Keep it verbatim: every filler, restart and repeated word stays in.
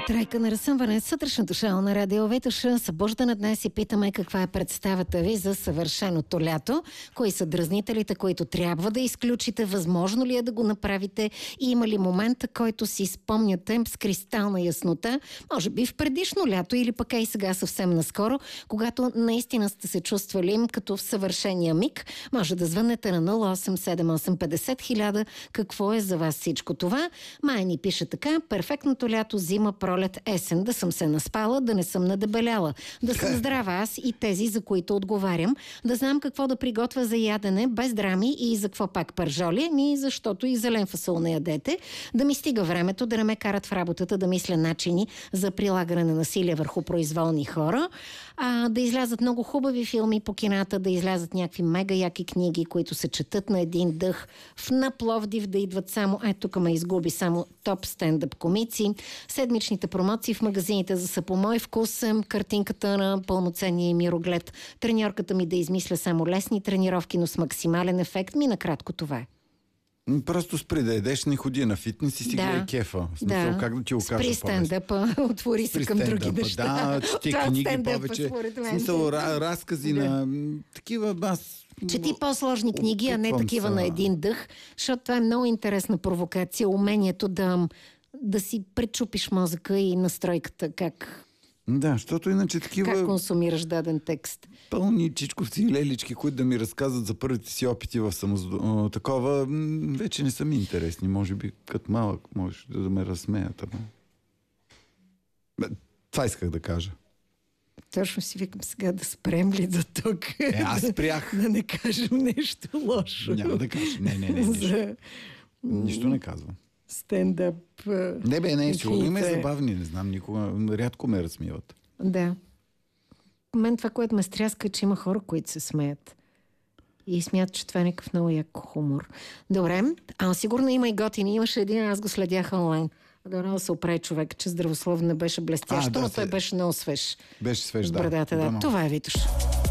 Трайка на разсъмване, сутрешното шоу на Радио Витоша. Събуждане днес и питаме каква е представата ви за съвършеното лято. Кои са дразнителите, които трябва да изключите? Възможно ли е да го направите? И има ли момента, който си спомняте с кристална яснота? Може би в предишно лято или пък и сега съвсем наскоро, когато наистина сте се чувствали като в съвършения миг. Може да звънете на нула осем седем осем петдесет хиляда. Какво е за вас всичко това? Май ни пише така: перфектното лято, зима, пролет, есен, да съм се наспала, да не съм надебеляла, да съм здрава аз и тези, за които отговарям, да знам какво да приготвя за ядене, без драми и за какво пак пържоли, ми защото и зелен фасол не ядете, да ми стига времето, да не ме карат в работата, да мисля начини за прилагане на насилие върху произволни хора, а, да излязат много хубави филми по кината, да излязат някакви мега яки книги, които се четат на един дъх, в на Пловдив да идват само, е, тук ме изгуби, само топ стендъп комици, седмичните промоции в магазините за са по мой вкус, картинката на пълноценния мироглед, треньорката ми да измисля само лесни тренировки, но с максимален ефект. Ми накратко това е. Просто спри да едеш, не ходи на фитнес и си Да. гледай кефа. В смисъл, Да. как да ти го кажа Спри стендъпа, отвори се Спри към други стендъпа, неща. Да, чети Това книги стендъпа, повече. според В мен. смисъл, ра- разкази Да. на м, такива аз... Чети по-сложни книги, а не Опитвам такива се. на един дъх, защото това е много интересна провокация, умението да, да си пречупиш мозъка и настройката, как, Да, защото иначе такива как консумираш даден текст. пълни чичковци и лелички, които да ми разказват за първите си опити в самоздо... такова, м, вече не са ми интересни. Може би като малък може да ме разсмеят. Ама... Бе, това исках да кажа. Точно си викам сега да спрем ли до тук. Е, аз спрях. Да не кажем нещо лошо. Няма да кажа. Не, не, не. Нищо, За нищо не казвам. стендъп. Не бе, не, сигурно има и филмите. забавни, не знам, никога, рядко ме разсмиват. Да. Мен това, което ме стряска, е, че има хора, които се смеят. И смятат, че това е някакъв много як хумор. Добре, а сигурно има и готини. Имаше един, аз го следях онлайн. Да, много се оправи човек, че здравословно не беше блестящо, А, да, но той се- беше много свеж. Беше свеж, С да. брадата, да. Да, но- Това е Витош.